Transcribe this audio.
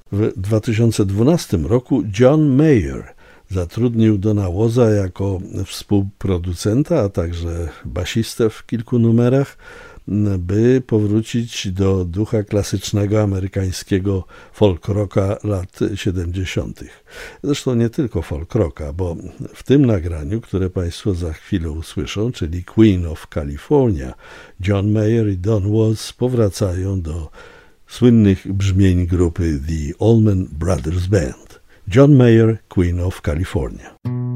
W 2012 roku John Mayer zatrudnił Dona Woza jako współproducenta, a także basistę w kilku numerach, by powrócić do ducha klasycznego amerykańskiego folk rocka lat 70. Zresztą nie tylko folk rocka, bo w tym nagraniu, które Państwo za chwilę usłyszą, czyli Queen of California, John Mayer i Don Was powracają do słynnych brzmień grupy The Allman Brothers Band. John Mayer, Queen of California.